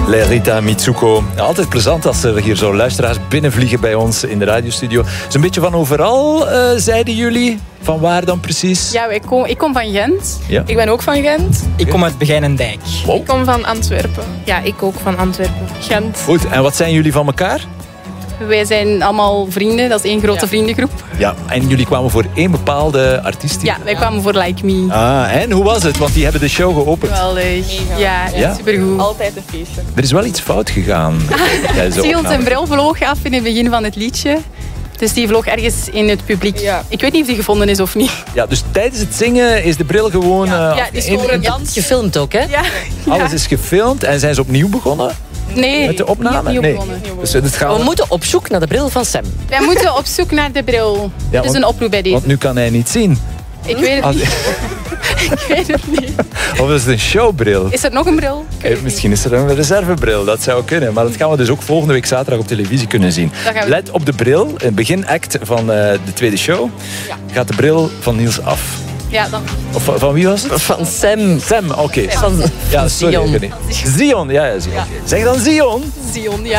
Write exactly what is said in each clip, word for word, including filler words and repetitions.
Lerita Mitsuko. Altijd plezant als er hier zo luisteraars binnenvliegen bij ons in de radiostudio. Het is een beetje van overal, uh, zeiden jullie. Van waar dan precies? Ja, ik kom, ik kom van Gent. Ja. Ik ben ook van Gent. Ik kom uit Begijnendijk. Wow. Ik kom van Antwerpen. Ja, ik ook van Antwerpen. Gent. Goed, en wat zijn jullie van elkaar? Wij zijn allemaal vrienden. Dat is één grote Ja. vriendengroep. Ja, en jullie kwamen voor één bepaalde artiest hier? Ja, wij kwamen voor Like Me. Ah, en hoe was het? Want die hebben de show geopend. Geweldig. Ja, Ja? supergoed. Altijd een feestje. Er is wel iets fout gegaan. tijdens de Sion zijn opname. bril vloog af in het begin van het liedje. Dus die vloog ergens in het publiek. Ja. Ik weet niet of die gevonden is of niet. Ja, dus tijdens het zingen is de bril gewoon... Ja, uh, ja, af- die is in- gewoon een in- dans. Gefilmd ook, hè? Ja. Alles is gefilmd en zijn ze opnieuw begonnen Nee, met de opname? niet Nee. begonnen. Dus het gaat... We moeten op zoek naar de bril van Sam. Wij moeten op zoek naar de bril. Ja, dus want- een oproep bij deze. Want nu kan hij niet zien. Ik weet het Als- niet. Ik weet het niet. Of is het een showbril? Is er nog een bril? Ik weet Eh, het Misschien is er een reservebril, dat zou kunnen. Maar dat gaan we dus ook volgende week zaterdag op televisie kunnen zien. Dat gaan we- Let op de bril. In het beginact van uh, de tweede show gaat de bril van Niels af. niet. Ja, dan. Of van, van wie was het? Van Sam. Sam, oké. Van, Ja, van sorry. Sion. ik weet niet. Zion, ja, ja, Zion. Zeg dan Zion. Zion, ja.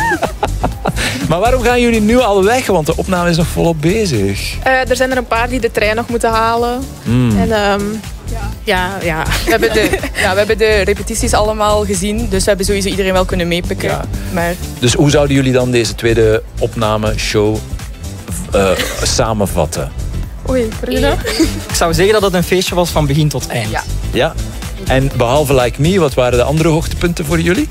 Maar waarom gaan jullie nu al weg? Want de opname is nog volop bezig. Uh, er zijn er een paar die de trein nog moeten halen. Hmm. En ehm, ja, ja. We, hebben de, ja, we hebben de repetities allemaal gezien. Dus we hebben sowieso iedereen wel kunnen meepikken. Ja. Maar Dus hoe zouden jullie dan deze tweede opname show uh, samenvatten? oei, Bruna. Ik zou zeggen dat het een feestje was van begin tot eind. Ja. Ja. En behalve Like Me, wat waren de andere hoogtepunten voor jullie?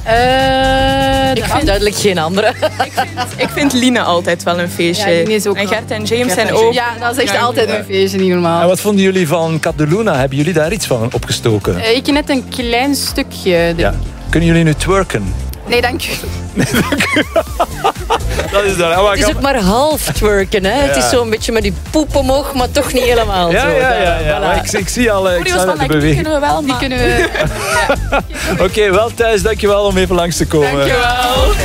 Uh, Ik vind duidelijk geen andere. Ik vind Line altijd wel een feestje. Ja, Line is ook en wel- Gert en James Gert zijn en ook. Ja, dat is echt Ja, altijd ja. een feestje, niet En normaal. wat vonden jullie van Cat de Luna? Hebben jullie daar iets van opgestoken? Uh, ik net een klein stukje. De- Ja. Kunnen jullie nu twerken? Nee, dank u. Dat is dan. Oh, Het is ook maar half twerken, hè? Het is zo'n beetje met die poep omhoog, maar toch niet helemaal Ja, zo. ja, ja. ja. Voilà. Maar ik, ik zie al, eh, ik Choreo's zie al van de Like Me beweging. kunnen we wel, Die maar... kunnen we... Oké, wel thuis. Dankjewel om even langs te komen. Dankjewel.